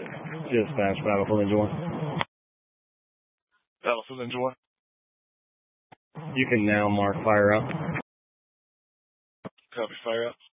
Dispatch, Battlefield Ninja 1. Battlefield Ninja 1. You can now mark fire up. Copy, fire up.